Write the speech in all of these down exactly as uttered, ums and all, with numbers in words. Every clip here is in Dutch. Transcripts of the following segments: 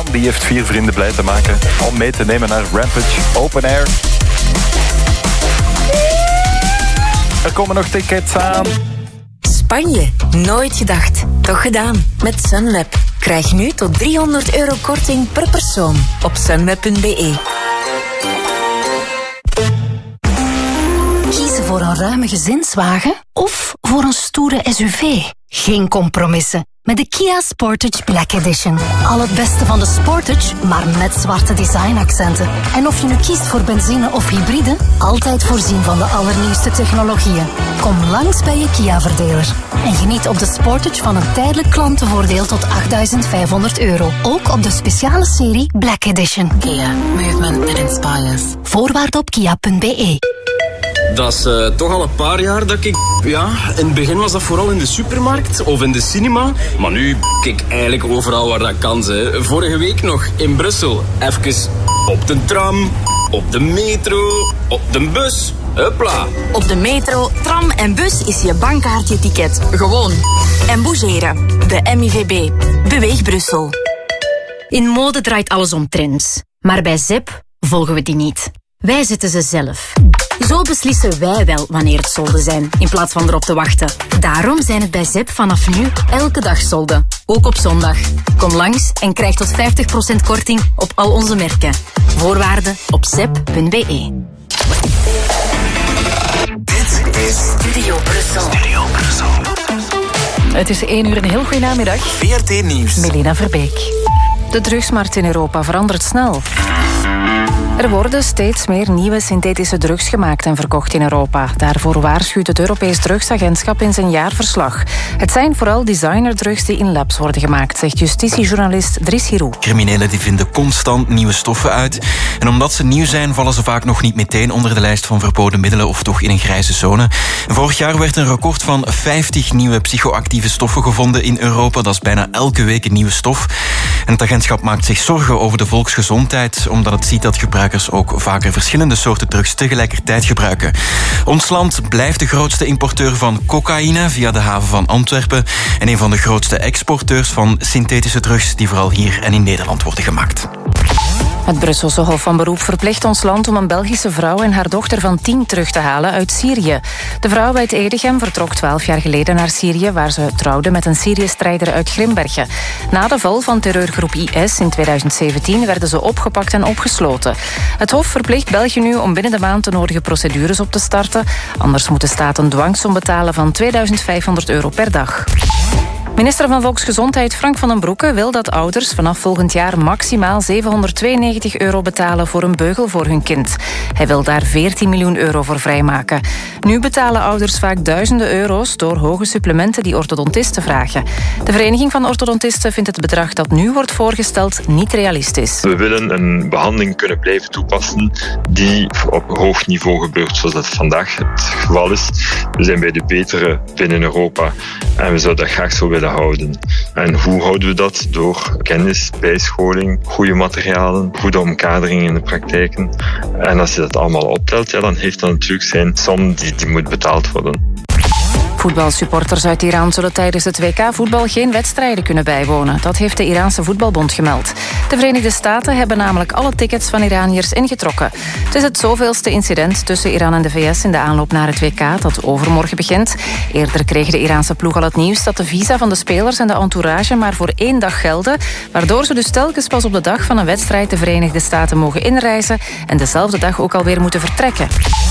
die heeft vier vrienden blij te maken om mee te nemen naar Rampage Open Air. Er komen nog tickets aan. Spanje, nooit gedacht, toch gedaan. Met Sunweb. Krijg nu tot driehonderd euro korting per persoon op sunweb punt be. Kiezen voor een ruime gezinswagen of voor een stoere S U V? Geen compromissen. Met de Kia Sportage Black Edition. Al het beste van de Sportage, maar met zwarte designaccenten. En of je nu kiest voor benzine of hybride, altijd voorzien van de allernieuwste technologieën. Kom langs bij je Kia-verdeler. En geniet op de Sportage van een tijdelijk klantenvoordeel tot achtduizend vijfhonderd euro. Ook op de speciale serie Black Edition. Kia. Movement that inspires. Voorwaarden op kia punt be. Dat is uh, toch al een paar jaar dat ik... Ja, in het begin was dat vooral in de supermarkt of in de cinema. Maar nu kijk ik eigenlijk overal waar dat kan. Hè. Vorige week nog in Brussel. Even op de tram, op de metro, op de bus. Hupla. Op de metro, tram en bus is je bankkaartje-ticket gewoon. En bougeren. De M I V B. Beweeg Brussel. In mode draait alles om trends. Maar bij Zep volgen we die niet. Wij zetten ze zelf. Zo beslissen wij wel wanneer het solden zijn, in plaats van erop te wachten. Daarom zijn het bij Zep vanaf nu elke dag solden. Ook op zondag. Kom langs en krijg tot vijftig procent korting op al onze merken. Voorwaarden op zep punt be. Dit is Studio Brussel. Studio Brussel. Het is één uur, een heel goede namiddag. V R T Nieuws. Melina Verbeek. De drugsmarkt in Europa verandert snel. Er worden steeds meer nieuwe synthetische drugs gemaakt en verkocht in Europa. Daarvoor waarschuwt het Europees Drugsagentschap in zijn jaarverslag. Het zijn vooral designerdrugs die in labs worden gemaakt, zegt justitiejournalist Dries Hirou. Criminelen die vinden constant nieuwe stoffen uit. En omdat ze nieuw zijn, vallen ze vaak nog niet meteen onder de lijst van verboden middelen of toch in een grijze zone. Vorig jaar werd een record van vijftig nieuwe psychoactieve stoffen gevonden in Europa. Dat is bijna elke week een nieuwe stof. En het agentschap maakt zich zorgen over de volksgezondheid, omdat het ziet dat gebruikers ook vaker verschillende soorten drugs tegelijkertijd gebruiken. Ons land blijft de grootste importeur van cocaïne via de haven van Antwerpen en een van de grootste exporteurs van synthetische drugs die vooral hier en in Nederland worden gemaakt. Het Brusselse Hof van Beroep verplicht ons land om een Belgische vrouw en haar dochter van tien terug te halen uit Syrië. De vrouw uit Edegem vertrok twaalf jaar geleden naar Syrië, waar ze trouwde met een Syrië-strijder uit Grimbergen. Na de val van terreurgroep I S in tweeduizend zeventien werden ze opgepakt en opgesloten. Het Hof verplicht België nu om binnen de maand de nodige procedures op te starten. Anders moet de staat een dwangsom betalen van tweeduizend vijfhonderd euro per dag. Minister van Volksgezondheid Frank van den Broeke wil dat ouders vanaf volgend jaar maximaal zevenhonderdtweeënnegentig euro betalen voor een beugel voor hun kind. Hij wil daar veertien miljoen euro voor vrijmaken. Nu betalen ouders vaak duizenden euro's door hoge supplementen die orthodontisten vragen. De Vereniging van Orthodontisten vindt het bedrag dat nu wordt voorgesteld niet realistisch. We willen een behandeling kunnen blijven toepassen die op hoog niveau gebeurt, zoals dat vandaag het geval is. We zijn bij de betere binnen Europa en we zouden dat graag zo willen houden. En hoe houden we dat? Door kennis, bijscholing, goede materialen, goede omkadering in de praktijken. En als je dat allemaal optelt, ja, dan heeft dat natuurlijk zijn som die, die moet betaald worden. Voetbalsupporters uit Iran zullen tijdens het W K-voetbal geen wedstrijden kunnen bijwonen. Dat heeft de Iraanse voetbalbond gemeld. De Verenigde Staten hebben namelijk alle tickets van Iraniërs ingetrokken. Het is het zoveelste incident tussen Iran en de V S in de aanloop naar het W K dat overmorgen begint. Eerder kreeg de Iraanse ploeg al het nieuws dat de visa van de spelers en de entourage maar voor één dag gelden, waardoor ze dus telkens pas op de dag van een wedstrijd de Verenigde Staten mogen inreizen en dezelfde dag ook alweer moeten vertrekken.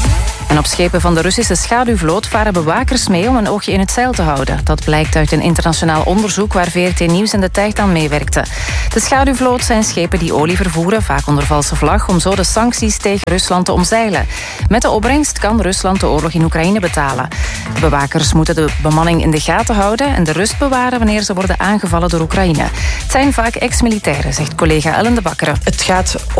En op schepen van de Russische schaduwvloot varen bewakers mee om een oogje in het zeil te houden. Dat blijkt uit een internationaal onderzoek waar V R T Nieuws en De Tijd aan meewerkte. De schaduwvloot zijn schepen die olie vervoeren, vaak onder valse vlag, om zo de sancties tegen Rusland te omzeilen. Met de opbrengst kan Rusland de oorlog in Oekraïne betalen. De bewakers moeten de bemanning in de gaten houden en de rust bewaren wanneer ze worden aangevallen door Oekraïne. Het zijn vaak ex-militairen, zegt collega Ellen de Bakkeren. Het gaat